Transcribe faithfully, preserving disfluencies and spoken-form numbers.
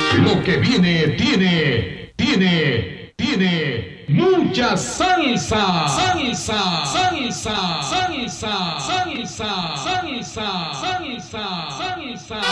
Lo que viene tiene, tiene, tiene mucha salsa. Salsa, salsa, salsa, salsa, salsa, salsa, salsa.